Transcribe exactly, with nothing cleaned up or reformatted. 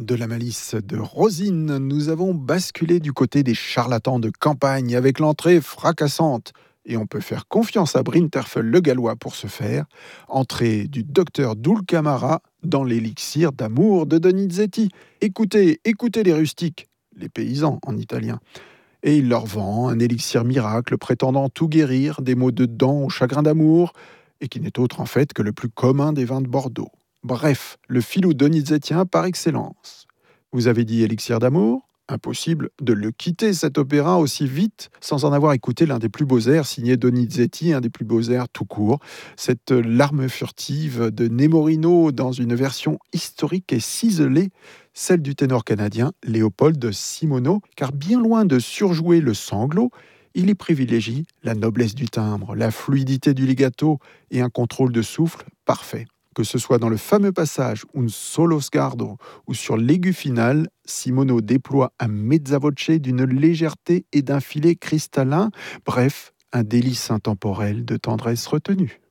de la malice de Rosine, nous avons basculé du côté des charlatans de campagne avec l'entrée fracassante. Et on peut faire confiance à Brinterfel le Gallois pour ce faire. Entrée du docteur Dulcamara dans l'élixir d'amour de Donizetti. Écoutez, écoutez les rustiques, les paysans en italien. Et il leur vend un élixir miracle prétendant tout guérir des maux de dents au chagrin d'amour, et qui n'est autre en fait que le plus commun des vins de Bordeaux. Bref, le filou donizettien par excellence. Vous avez dit élixir d'amour ? Impossible de le quitter, cet opéra, aussi vite, sans en avoir écouté l'un des plus beaux airs signé Donizetti, un des plus beaux airs tout court. Cette larme furtive de Nemorino dans une version historique et ciselée, celle du ténor canadien Léopold Simoneau, car bien loin de surjouer le sanglot, il y privilégie la noblesse du timbre, la fluidité du legato et un contrôle de souffle parfait. Que ce soit dans le fameux passage Un solo sguardo ou sur l'aigu final, Simoneau déploie un mezza voce d'une légèreté et d'un filet cristallin, bref, un délice intemporel de tendresse retenue.